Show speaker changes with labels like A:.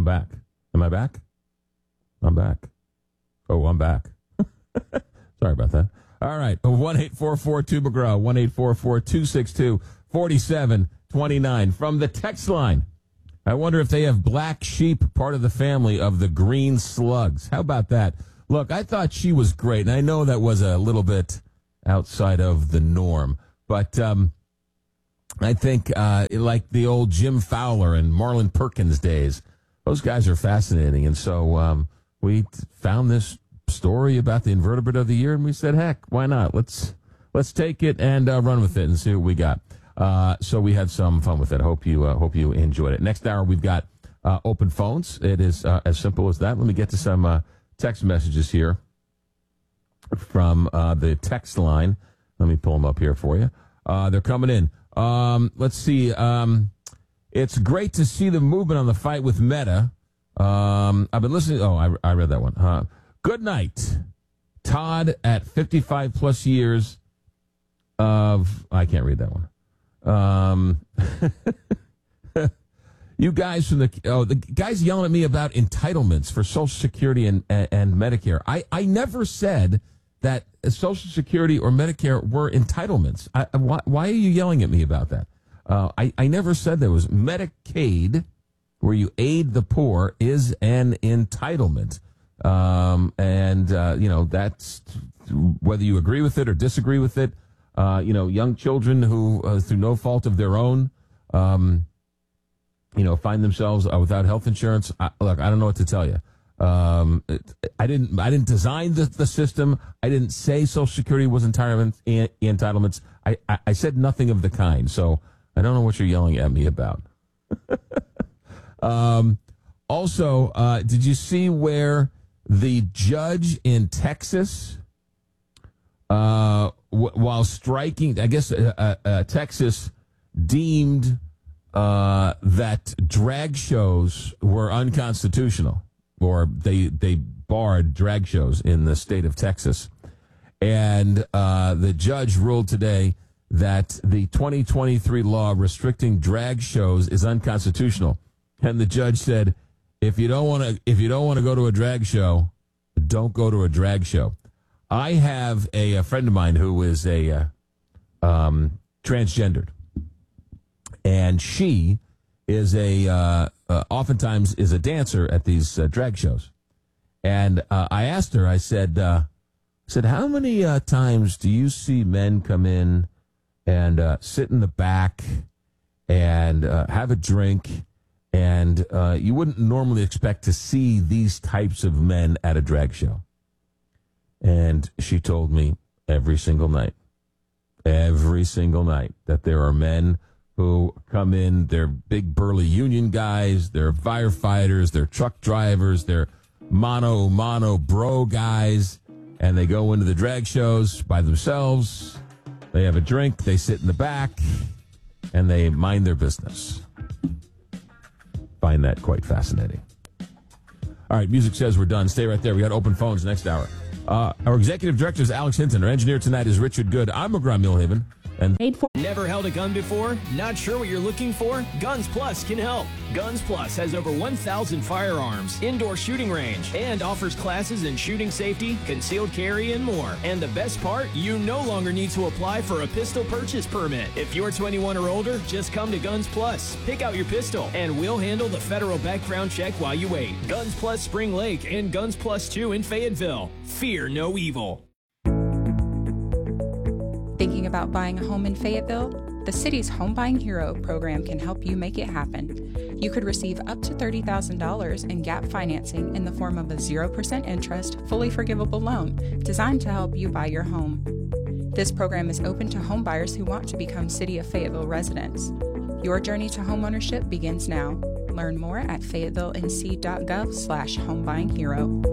A: I'm back. Am I back? I'm back. Oh, I'm back. Sorry about that. All right. 1-844-2McGraw. 1-844-262-4729. From the text line, I wonder if they have black sheep, part of the family of the green slugs. How about that? Look, I thought she was great, and I know that was a little bit outside of the norm, but I think like the old Jim Fowler and Marlon Perkins days, those guys are fascinating. And so we found this story about the invertebrate of the year, and we said, heck, why not? Let's take it and run with it and see what we got. So we had some fun with it. Hope you enjoyed it. Next hour, we've got open phones. It is as simple as that. Let me get to some text messages here from the text line. Let me pull them up here for you. They're coming in. Let's see. It's great to see the movement on the fight with Meta. I've been listening. Oh, I read that one. Good night, Todd. At 55 plus years of, I can't read that one. You guys from the guys yelling at me about entitlements for Social Security and Medicare. I never said that Social Security or Medicare were entitlements. Why are you yelling at me about that? I never said there was. Medicaid, where you aid the poor, is an entitlement. That's whether you agree with it or disagree with it. Young children who, through no fault of their own, find themselves without health insurance. Look, I don't know what to tell you. I didn't design the system. I didn't say Social Security was entitlements. I said nothing of the kind. So I don't know what you're yelling at me about. Also, did you see where the judge in Texas, while striking, I guess Texas deemed that drag shows were unconstitutional, or they barred drag shows in the state of Texas. And the judge ruled today that the 2023 law restricting drag shows is unconstitutional. And the judge said, if you don't want to go to a drag show, don't go to a drag show. I have a friend of mine who is a transgendered, and she is oftentimes is a dancer at these drag shows. And I asked her, I said, how many times do you see men come in and sit in the back and have a drink? And you wouldn't normally expect to see these types of men at a drag show. And she told me every single night, that there are men who come in, they're big burly union guys, they're firefighters, they're truck drivers, they're mano bro guys, and they go into the drag shows by themselves, they have a drink, they sit in the back, and they mind their business. Find that quite fascinating. All right, music says we're done. Stay right there. We got open phones next hour. Our executive director is Alex Hinton. Our engineer tonight is Richard Good. I'm McGraw Millhaven. And
B: never held a gun before? Not sure what you're looking for? Guns Plus can help. Guns Plus has over 1,000 firearms, indoor shooting range, and offers classes in shooting safety, concealed carry, and more. And the best part, you no longer need to apply for a pistol purchase permit. If you're 21 or older, just come to Guns Plus, pick out your pistol, and we'll handle the federal background check while you wait. Guns Plus Spring Lake and Guns Plus 2 in Fayetteville. Fear no evil.
C: Thinking about buying a home in Fayetteville? The city's Home Buying Hero program can help you make it happen. You could receive up to $30,000 in gap financing in the form of a 0% interest, fully forgivable loan designed to help you buy your home. This program is open to home buyers who want to become City of Fayetteville residents. Your journey to homeownership begins now. Learn more at fayetteville.nc.gov/homebuyinghero.